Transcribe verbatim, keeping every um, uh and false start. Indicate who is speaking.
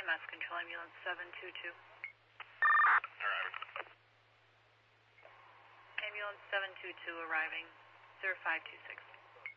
Speaker 1: M S Control, ambulance seven two two.
Speaker 2: Arriving.
Speaker 1: Ambulance seven two two arriving, zero five two six.